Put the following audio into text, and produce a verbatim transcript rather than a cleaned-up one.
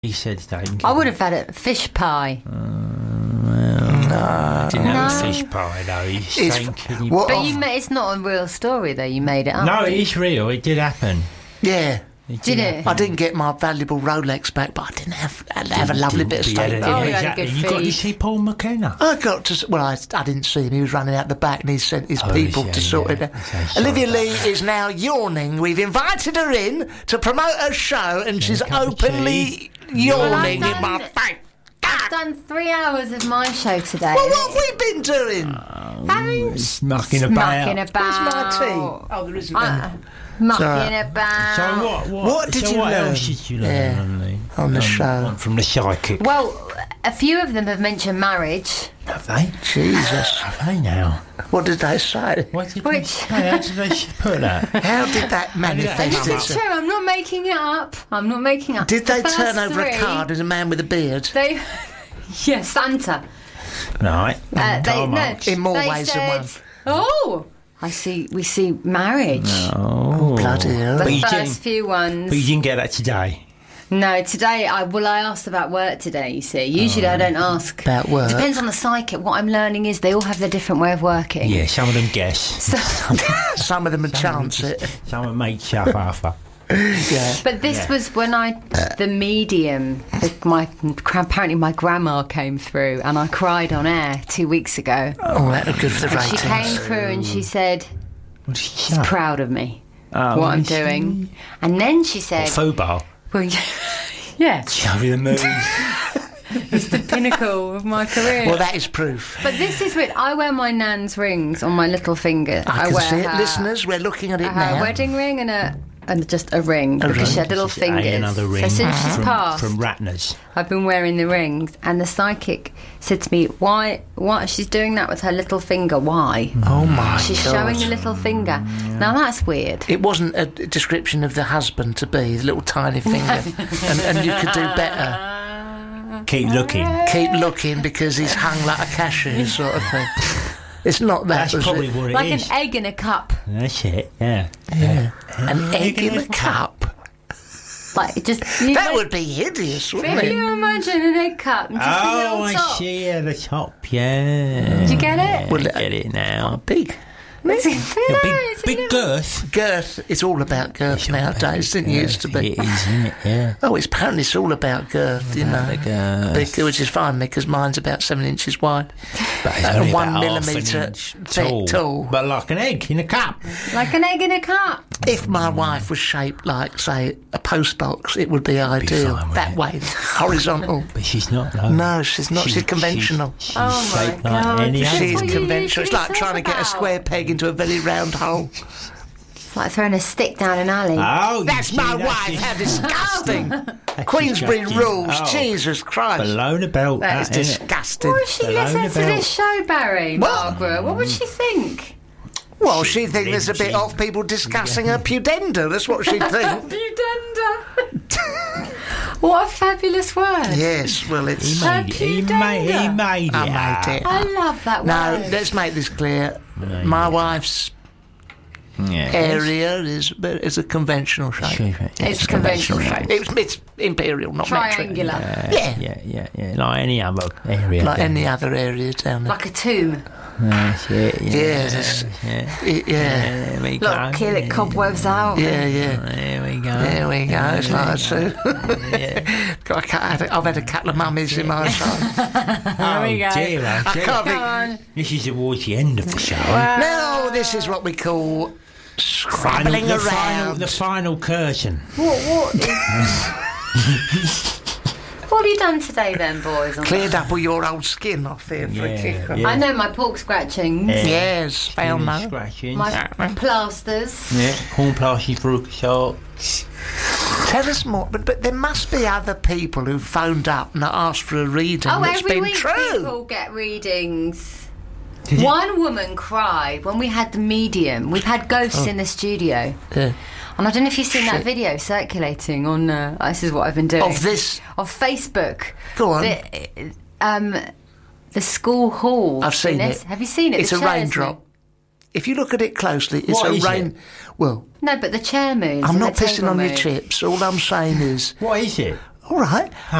He said thank you. I would have had a fish pie. Uh, well, no. Didn't No. have a fish pie, though. He's It's- thanking you. what- But you ma- it's not a real story, though. You made it up. No, it is real. It did happen. Yeah. It Did it? happen. I didn't get my valuable Rolex back, but I didn't have, I have a lovely bit of But you had steak. a- Oh, you had a exactly. good You got to feed. see Paul McKenna. I got to, well, I, I didn't see him. He was running out the back and he sent his Oh, people yeah, to sort yeah. it out. Okay, sorry Olivia about Lee that. is now yawning. We've invited her in to promote her show and she's a cup of openly Well, yawning I've in my done- face. I've done three hours of my show today. Well, what have we been doing? Having It's mucking about. mucking Where's about. my tea? Oh, there isn't Uh, any. mucking Sorry. about. So what? What, What did so you what learn? else did you learn Yeah, on the, on the um, show? on- from the psychic? Well, a few of them have mentioned marriage. Have they? Jesus. Have they now? What did they say? What did Which- they say? How did they put that? How did that manifest This is itself? true. I'm not making it up. I'm not making it up. Did they The turn first over a three, card as a man with a beard? They, yeah, Santa. Right. Uh, they, Karl no, Marx. In more they ways than said, one. Oh, I see. We see marriage. Oh, Bloody hell. The But you first didn't- few ones. But you didn't get that today. No, today I well I asked about work today, you see. Usually I don't ask About work? It depends on the psychic. What I'm learning is they all have their different way of working. Yeah, some of them guess. So, Some of them would chance it. Some of them make stuff after. Yeah. but this Yeah. was when I the medium the, my apparently my grandma came through and I cried on air two weeks ago. Oh, that was good for the She ratings. came through and she said What did she she's say? proud of me. Oh, what I'm is she? doing. And then she said Football. well, yeah, Show you the moon. it's the pinnacle of my career. Well, that is proof. But this is weird. I wear my nan's rings on my little finger. I can wear see it. her, Listeners, we're looking at it her now. wedding ring and a and just a ring because ring. she had little Hey, fingers. another ring So since she's from, passed, from Ratner's. I've been wearing the rings. And the psychic said to me, "Why? Why she's doing that with her little finger? Why? Oh, my She's God. showing the little finger. Now that's weird." It wasn't a description of the husband to be, the little tiny finger. and, and you could do better. Keep looking. Keep looking because he's hung like a cashew, sort of thing. It's not that, That's was probably it? what it Like is. an egg in a cup. That's it, yeah. Yeah. An egg in a cup. Like it just you That know, would be hideous, wouldn't If it? you imagine an egg cup and just a Oh, little I top. see at the top, yeah. Do you get it? Well, I get it now. Big. It's, no, Yeah, big it's a big little- girth. Girth. It's all about girth nowadays. Didn't it used to be? It is, isn't it? Yeah. Oh, it's apparently it's all about girth, you know. the girth. Big, which is fine because mine's about seven inches wide. But it's Uh, only one about half an millimetre inch thick, tall. tall. But like an egg in a cup. Like an egg in a cup. If my wife was shaped like, say, a postbox, it would be ideal. fine with that it. way, horizontal. But she's not, though. No, she's not. She's conventional. She's, she's Oh my shaped God. like any That's other. She's what you conventional. It's usually like trying to talk get a about. square peg into a very round hole. It's like throwing a stick down an alley. Oh, you That's see, my that's wife. just- How disgusting! that's Queensbury disgusting. rules. Oh, Jesus Christ. Below the belt. That is that, innit? disgusting. What if she Below listens the to belt. this show, Barry? What? Margaret, what would she think? Well, she thinks there's a bit Lynchy. off people discussing her pudenda. That's what she'd think. Pudenda. What a fabulous word. Yes, well, He it's... Her made it. He made, he pudenda. made it. I made it. I love that No, word. let's make this clear. My wife's Yeah. area is is a conventional shape. It's conventional shape. It's, it's imperial, not Triangular. metric. Yeah, Yeah, yeah, yeah. Like any other area. like down any other area down there. Like a tomb. That's it, yeah. Yeah, that's- yeah. It- yeah, There we Look, go. kill it cobwebs out. yeah, yeah. There we go. There we go. It's like two. Yeah. I can't- I've had a couple of mummies in my time. Oh, we go. dear, oh, I dear. can't Come think. on. This is towards the end of the show. Now, this is what we call scrabbling the around. final, the final curtain. What, what, is... what have you done today then, boys? on Cleared up all your old skin off there for a Yeah, kick. yeah. I know my pork scratchings, Yeah. Yes, found that. Scratching. my plasters. Yeah, corn plastic for socks. Tell us more, but, but there must be other people who phoned up and asked for a reading Oh, that's every been week true. people get readings. Did you- One woman cried when we had the medium. We've had ghosts in the studio. Yeah. And I don't know if you've seen that Shit. video circulating on. Uh, this is what I've been doing. Of this, Of Facebook. Go on. The, um, the school hall. I've seen This- it. Have you seen it? It's The a chairs raindrop. move. If you look at it closely, it's What a is rain. it? Well, No, but the chair moves. I'm and not the pissing table on your moves. chips. All I'm saying is, What is it? All right.